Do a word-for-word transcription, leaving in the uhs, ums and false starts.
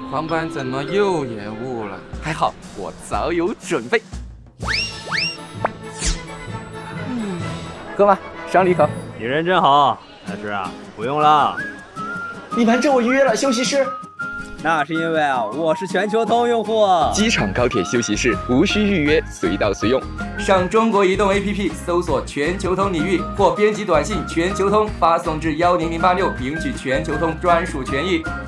航班怎么又延误了？ 还好我早有准备。嗯，喝吧，赏你一口。 你人真好，但是啊，不用了。 你瞒着我预约了休息室。 那是因为啊，我是全球通用户。 机场高铁休息室无需预约，随到随用。 上中国移动 A P P 搜索全球通领域，或编辑短信全球通发送至幺零零八六，领取全球通专属权益。